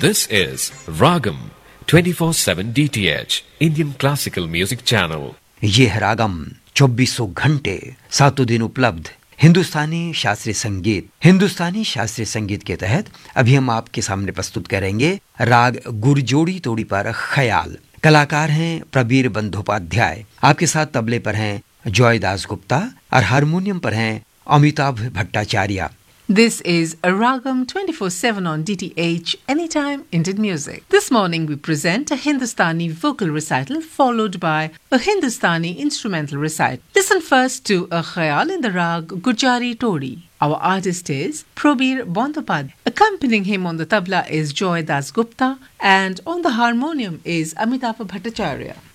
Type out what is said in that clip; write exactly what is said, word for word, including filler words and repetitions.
This is Ragam twenty-four seven D T H Indian Classical Music Channel. ये है रागम चौबीसों घंटे सातों दिन उपलब्ध हिंदुस्तानी शास्त्रीय संगीत। हिंदुस्तानी शास्त्रीय संगीत के तहत अभी हम आपके सामने प्रस्तुत करेंगे राग गुरजोड़ी तोड़ी पर ख्याल। कलाकार हैं प्रबीर बंदोपाध्याय। आपके साथ तबले पर हैं जॉय दास गुप्ता और हारमोनियम पर हैं Amitabh Bhattacharya. This is a Ragam twenty-four seven on D T H, Anytime Indian Music. This morning we present a Hindustani vocal recital followed by a Hindustani instrumental recital. Listen first to a khayal in the rag Gujari Todi. Our artist is Prabir Bandopad. Accompanying him on the tabla is Joy Das Gupta and on the harmonium is Amitabh Bhattacharya.